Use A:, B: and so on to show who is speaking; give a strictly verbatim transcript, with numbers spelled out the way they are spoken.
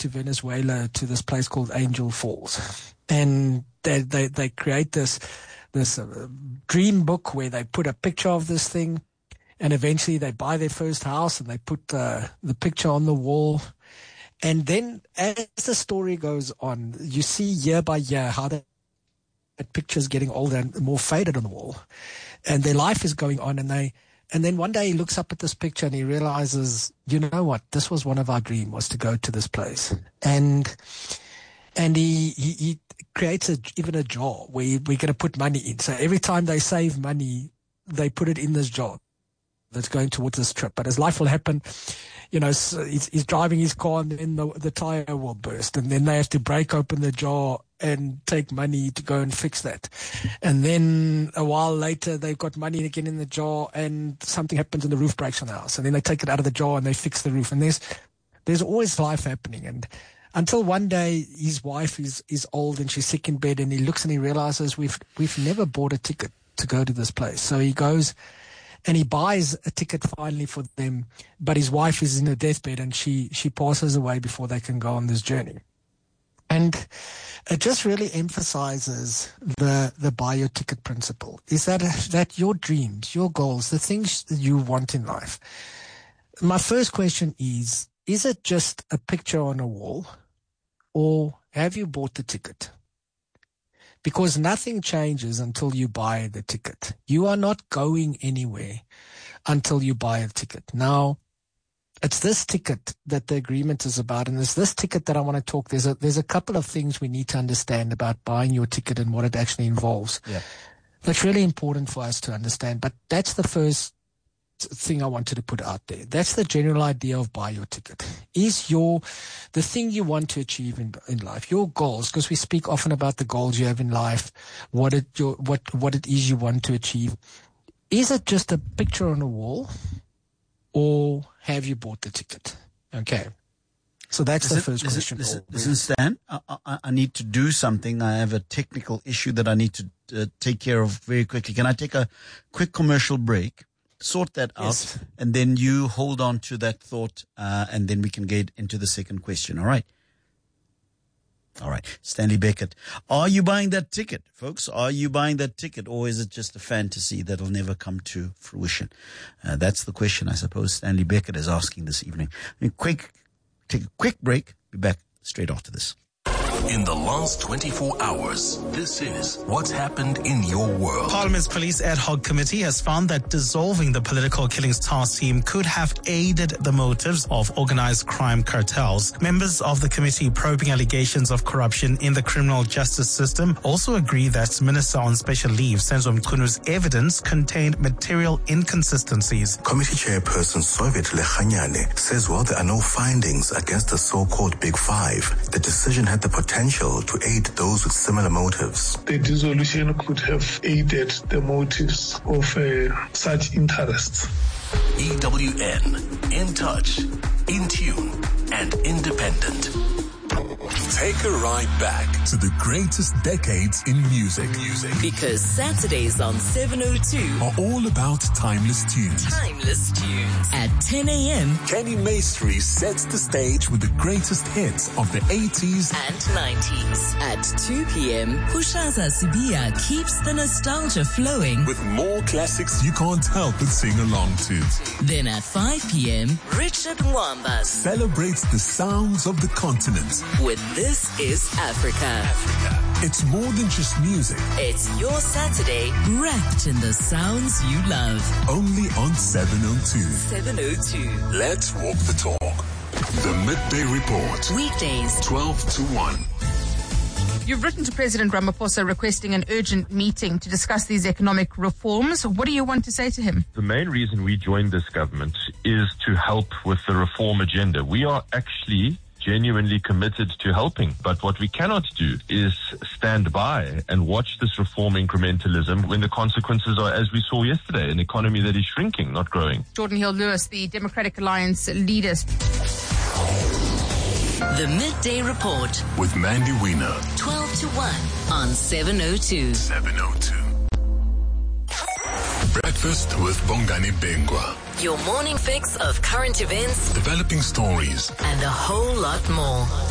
A: to Venezuela to this place called Angel Falls. And they, they, they create this, this uh, dream book where they put a picture of this thing. And eventually they buy their first house and they put uh, the picture on the wall. And then as the story goes on, you see year by year how that, that picture is getting older and more faded on the wall. And their life is going on. And they, and then one day he looks up at this picture and he realizes, you know what, this was one of our dreams, was to go to this place. And, and he, he, he creates a, even a jar where we're going to put money in. So every time they save money, they put it in this jar that's going towards this trip. But his life will happen, you know, so he's, he's driving his car and then the, the tire will burst. And then they have to break open the jar and take money to go and fix that. And then a while later, they've got money again in the jar and something happens and the roof breaks on the house. And then they take it out of the jar and they fix the roof. And there's, there's always life happening. And until one day his wife is, is old and she's sick in bed and he looks and he realizes we've, we've never bought a ticket to go to this place. So he goes and he buys a ticket finally for them, but his wife is in her deathbed and she, she passes away before they can go on this journey. And it just really emphasizes the, the buy your ticket principle, is that, that your dreams, your goals, the things that you want in life. My first question is, is it just a picture on a wall or have you bought the ticket? Because nothing changes until you buy the ticket. You are not going anywhere until you buy a ticket. Now, it's this ticket that the agreement is about, and it's this ticket that I want to talk. There's a, there's a couple of things we need to understand about buying your ticket and what it actually involves.
B: Yeah.
A: That's really important for us to understand, but that's the first thing I wanted to put out there. That's the general idea of buy your ticket. Is your, the thing you want to achieve in, in life, your goals, because we speak often about the goals you have in life, what it, your, what, what it is you want to achieve. Is it just a picture on a wall or have you bought the ticket? Okay. So that's listen, the first
B: listen,
A: question.
B: Listen, listen Stan, I, I, I need to do something. I have a technical issue that I need to uh, take care of very quickly. Can I take a quick commercial break? Sort that out, yes. And then you hold on to that thought, uh, and then we can get into the second question. All right. All right. Stanley Beckett. Are you buying that ticket, folks? Are you buying that ticket, or is it just a fantasy that'll never come to fruition? Uh, that's the question, I suppose, Stanley Beckett is asking this evening. I mean, quick, take a quick break. Be back straight after this.
C: In the last twenty-four hours, this is what's happened in your world.
D: Parliament's Police Ad Hoc Committee has found that dissolving the Political Killings Task Team could have aided the motives of organized crime cartels. Members of the committee probing allegations of corruption in the criminal justice system also agree that Minister on Special Leave, Senzo Mkunu's evidence contained material inconsistencies.
E: Committee Chairperson Soviet Lechanyane says while there are no findings against the so-called Big Five, the decision had the potential to aid those with similar motives.
F: The dissolution could have aided the motives of uh, such interests.
C: E W N, in touch, in tune, and independent. Take a ride back to the greatest decades in music. Music.
G: Because Saturdays on seven oh two
C: are all about timeless tunes.
G: Timeless tunes. At ten a.m.
C: Kenny Maestri sets the stage with the greatest hits of the eighties
G: and nineties. At two p.m. Hushaza Sibia keeps the nostalgia flowing
C: with more classics you can't help but sing along to.
G: Then at five p.m. Richard Mwamba
C: celebrates the sounds of the continent
G: with This Is Africa.
C: Africa. It's more than just music.
G: It's your Saturday wrapped in the sounds you love.
C: Only on seven oh two.
G: seven oh two.
C: Let's walk the talk. The Midday Report.
G: Weekdays.
C: twelve to one.
H: You've written to President Ramaphosa requesting an urgent meeting to discuss these economic reforms. What do you want to say to him?
I: The main reason we joined this government is to help with the reform agenda. We are actually genuinely committed to helping. But what we cannot do is stand by and watch this reform incrementalism when the consequences are, as we saw yesterday, an economy that is shrinking, not growing.
H: Jordan Hill-Lewis, the Democratic Alliance leader.
G: The Midday Report
C: with Mandy Wiener.
G: twelve to one on seven oh two.
C: seven oh two. Breakfast with Bongani Bengwa.
G: Your morning fix of current events,
C: developing stories,
G: and a whole lot more.